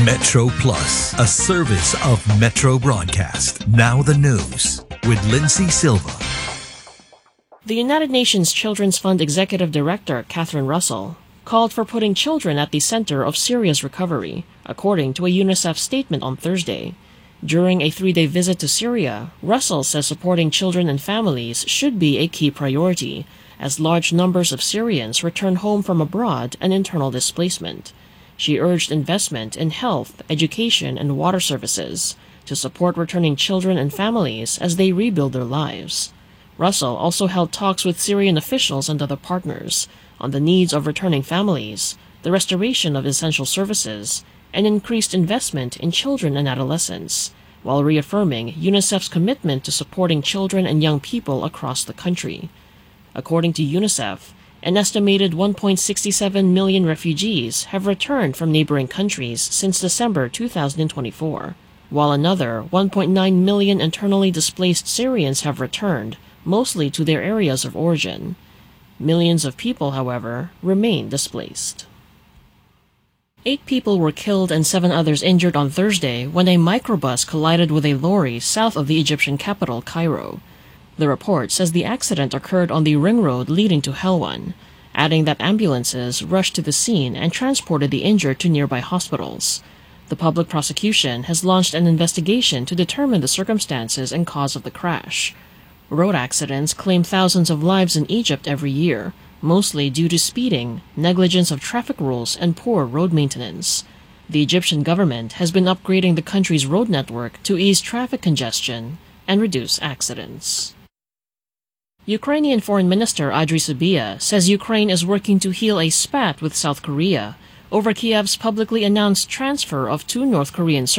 Metro Plus, a service of Metro Broadcast. Now the news with Lindsay Silva. The United Nations Children's Fund Executive Director, Catherine Russell, called for putting children at the center of Syria's recovery, according to a UNICEF statement on Thursday. During a 3-day visit to Syria, Russell says supporting children and families should be a key priority, as large numbers of Syrians return home from abroad and internal displacement. She urged investment in health, education, and water services to support returning children and families as they rebuild their lives. Russell also held talks with Syrian officials and other partners on the needs of returning families, the restoration of essential services, and increased investment in children and adolescents, while reaffirming UNICEF's commitment to supporting children and young people across the country. According to UNICEF, an estimated 1.67 million refugees have returned from neighboring countries since December 2024, while another 1.9 million internally displaced Syrians have returned, mostly to their areas of origin. Millions of people, however, remain displaced. 8 people were killed and 7 others injured on Thursday when a microbus collided with a lorry south of the Egyptian capital, Cairo. The report says the accident occurred on the ring road leading to Helwan, adding that ambulances rushed to the scene and transported the injured to nearby hospitals. The public prosecution has launched an investigation to determine the circumstances and cause of the crash. Road accidents claim thousands of lives in Egypt every year, mostly due to speeding, negligence of traffic rules, and poor road maintenance. The Egyptian government has been upgrading the country's road network to ease traffic congestion and reduce accidents. Ukrainian Foreign Minister Andriy Sybiha says Ukraine is working to heal a spat with South Korea over Kiev's publicly announced transfer of 2 North Korean